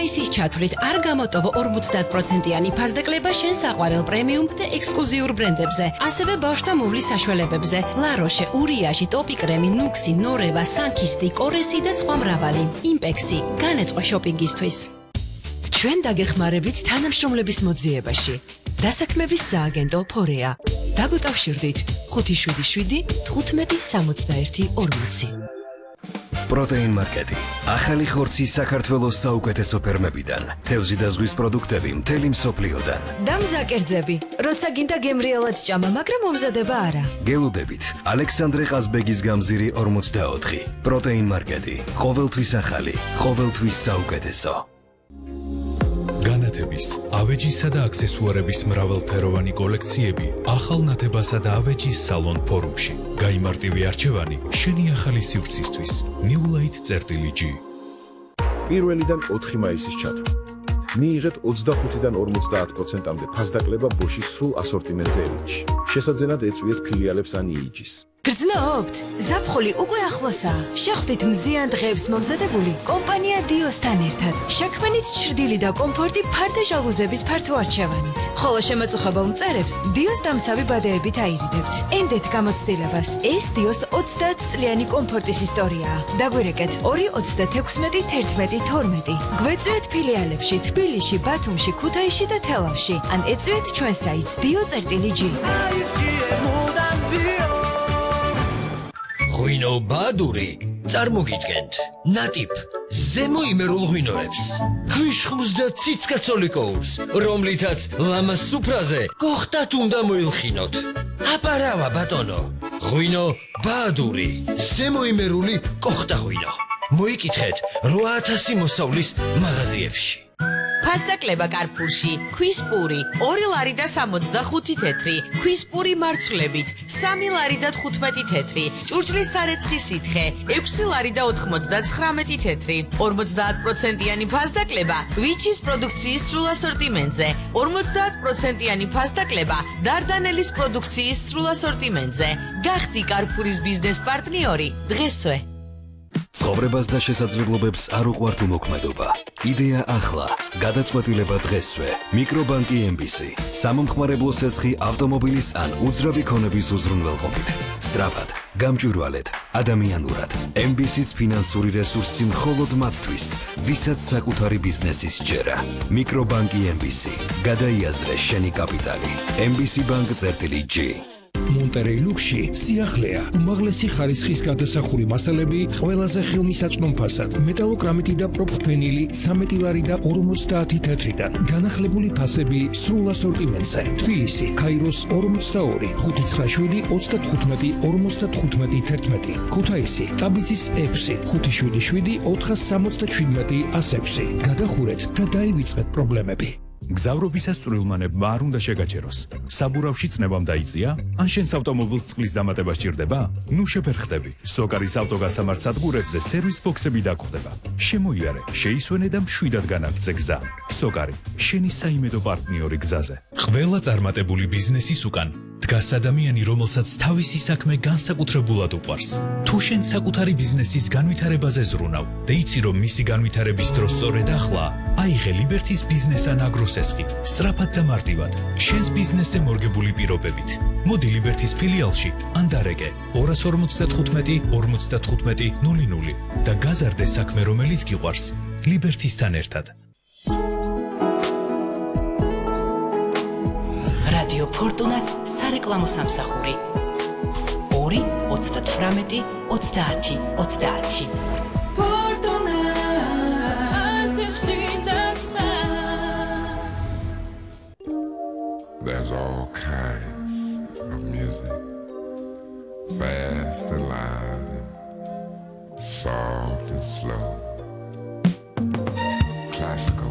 მაისის ჩათვლით არ გამოტოვო 50%-იანი ფასდაკლება შენ საყვარელ პრემიუმ და ექსკლუზიურ ბრენდებზე, ასევე ბავშვთა მოვლის საშუალებებზე. ლაროშე, ურიაში, ტოპი კრემი, ნუქსი, ნორევა, სანქისტი, კორესი და სხვა მრავალი. იმპექსი, განეწყო შოპინგისთვის. ჩვენ დაგეხმარებით თანამშრომლების მოძიებაში. დასაქმების სააგენტო ფორეა. დაგვეკავშირდით 577 15 61 40. პროტეინ მარკეტი. ახალი ხორცი საქართველოს საუკეთესო ფერმებიდან. თევზი და ზღვის პროდუქტები მთელი მსოფლიოდან. დამზაკერძები, როცა გინდა გემრიელად ჭამა, მაგრამ მომზადება არა. გელუდებით. ალექსანდრე ყაზბეგის გამზირი 44. პროტეინ მარკეტი. ყოველთვის ახალი, ყოველთვის საუკეთესო. განათების, ავეჯისა და აქსესუარების მრავალფეროვანი კოლექციები ახალ ნათებასა და ავეჯის სალონ ფორუმში. გაიმარტივი არჩევანი შენი ახალი სივრცისთვის. New Light.G. 1-დან 4 მაისის ჩათვლა. მიიღეთ 25-დან 50%-მდე ფასდაკლება ბოშის სრულ ასორტიმენტზე ელჩი. შესაძენად ეწვიეთ ფილიალებს ან იიჯის. გრძნობთ? ზაფხული უკვე ახლოსაა. შეხვდით მზიან დღეებს მომზადებული კომპანია დიოსთან ერთად. შექმნით ჩრდილი და კომფორტი ფარდა ჟალუზების ფართო არჩევანით. ხოლო შემაწუხებელ მწერებს დიოს დამცავი ბადეებით აირიდებთ. ენდეთ გამოცდილებას. ეს დიოს 30 წლიანი კომფორტის ისტორიაა. დაგვირეკეთ 2-36 11 12. გვეწვიეთ ფილიალებში თბილისში, ბათუმში, ქუთაისში და თელავში. ან ეწვიეთ ჩვენ საიტს dio.G. ღვინო ბადური წარმოგიდგენთ ნატიფ ზემო იმერულ ღვინოებს ქვიშხულს და ციცკაცოლიკოურს რომლითაც ლამას სუფრაზე გოხტათ უნდა მოილხინოთ აპარავა ბატონო ღვინო ბადური ზემო იმერული კოხტა ღვინო მოიკითხეთ 8000 მოსავლის მაღაზიებში ფასდაკლება კარფურში, ქვის პური, 2 ლარი და 65 თეთრი, ქვის პური მარცვლებით, 3 ლარი და 15 თეთრი, ჭურჭლის სარეცხი სითხე, 6 ლარი და 99 თეთრი, 50%-იანი ფასდაკლება ვიჩის პროდუქციის სრულ ასორტიმენტზე, 50%-იანი ფასდაკლება დარდანელის პროდუქციის სრულ ასორტიმენტზე. გახდი კარფურის ბიზნეს პარტნიორი დღესვე. ცხოვრებას და შესაძლებლობებს არ უყვართ უმოქმედობა. იდეა ახლა, გადაწყვეტილება დღესვე. მიკრობანკი MBC. სამომხმარებლო სესხი ავტომობილის ან უძრავი ქონების უზრუნველყოფით. სწრაფად, გამჭვირვალედ, ადამიანურად. MBC-ს ფინანსური რესურსი მხოლოდ მათთვის, ვისაც საკუთარი ბიზნესის ჯერა. მიკრობანკი MBC. გადაიაზრე შენი კაპიტალი. MBC-Bank.G. მონტერეი ლუქსში სიახლეა უმაღლესი ხარისხის გადასახური მასალები ყველაზე ხელმისაწვდომ ფასად მეტალოკრამიტი და პროფენილი 13 ლარი და 50 თეთრიდან განახლებული ფასები სრულ ასორტიმენტზე თბილისი ქაიროს 42 597 35 55 11 ქუთაისი ტაბიცის 6 577 467 106 გადახურეთ და დაივიწყეთ პრობლემები გზავრობისას წვრილმანებმა არ უნდა შეგაჩეროს. საბურავში წნევამ დაიწია? ან შენს ავტომობილს წყლის დამატება სჭირდება? ნუ შეფერხდები. სოკარის ავტოგასამართ სადგურებზე სერვის ბოქსები დაგხვდება. შემოიარე, შეისვენე და მშვიდად განაგრძე გზა. სოკარი, შენი საიმედო პარტნიორი გზაზე. ყველა წარმატებული ბიზნესის უკან დგას ადამიანი, რომელსაც თავისი საქმე განსაკუთრებულად უყვარს. თუ შენ საკუთარი ბიზნესის განვითარებაზე ზრუნავ და იცი რომ მისი განვითარების დრო სწორედ ახლა, აიღე ლიბერთის ბიზნეს ან აგროსესხი, სწრაფად და მარტივად, შენს ბიზნესზე მორგებული პირობებით. მოდი ლიბერთის ფილიალში ან დარეკე 255 55 00 და გაზარდე საქმე, რომელიც გიყვარს, ლიბერთისთან ერთად. რადიო ფორტუნას სარეკლამო სამსახური 2-38 30 30. There's all kinds of music, fast and loud, soft and slow, classical.